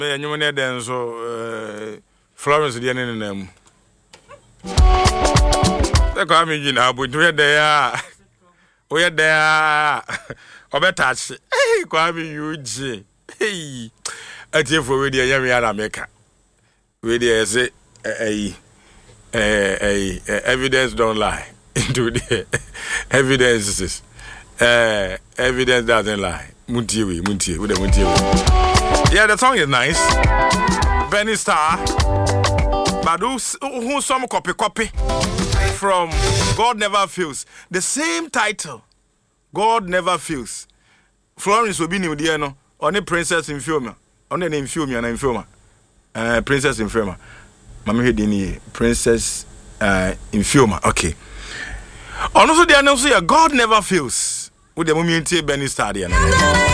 Me nyum ne den so Florence de ne nam. Te kwa me gina abudu ye de ya. O ye de ya. Obetach. Hey, kwa me yuji. Hey. Atie for we de ya me ara meka. We de say evidence don't lie. Into the evidences. Evidence doesn't lie. Muntie. Yeah, the song is nice. Benny Star. But who some copy from God Never Fails. The same title. God Never Fails. Florence will be new dear no. Only Princess in Filma. Only name Filma and Filma. Princess in Filma. Mama Hedini, Princess in Filma. Okay. Also, they announce God Never Fails. With the moment Benny Star.